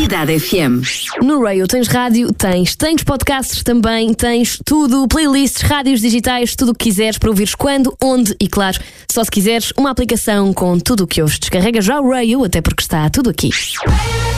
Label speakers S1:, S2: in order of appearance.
S1: Cidade FM.
S2: No Raio tens rádio, tens podcasts também, tens tudo, playlists, rádios digitais, tudo o que quiseres para ouvires quando, onde e, claro, só se quiseres uma aplicação com tudo o que ouves. Descarrega já o Raio, até porque está tudo aqui.